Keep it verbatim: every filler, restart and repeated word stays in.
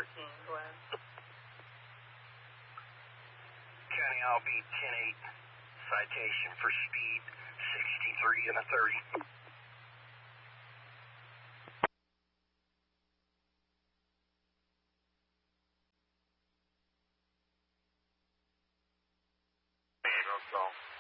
thirteen, Glenn. County, I'll be ten eight. Citation for speed sixty-three and a thirty. Hey, Roswell.